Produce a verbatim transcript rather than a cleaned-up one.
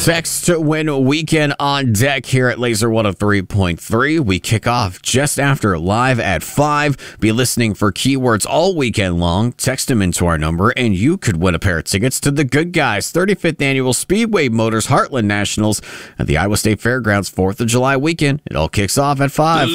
Text to win weekend on deck here at Laser one oh three point three. We kick off just after live at five. Be listening for keywords all weekend long. Text them into our number, and you could win a pair of tickets to the Good Guys thirty-fifth Annual Speedway Motors Heartland Nationals at the Iowa State Fairgrounds fourth of July weekend. It all kicks off at five.